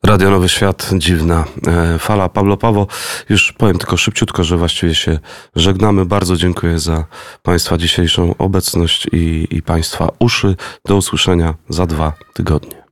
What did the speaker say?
Radio Nowy Świat, dziwna fala. Pablo Paweł, już powiem tylko szybciutko, że właściwie się żegnamy. Bardzo dziękuję za Państwa dzisiejszą obecność i Państwa uszy. Do usłyszenia za 2 tygodnie.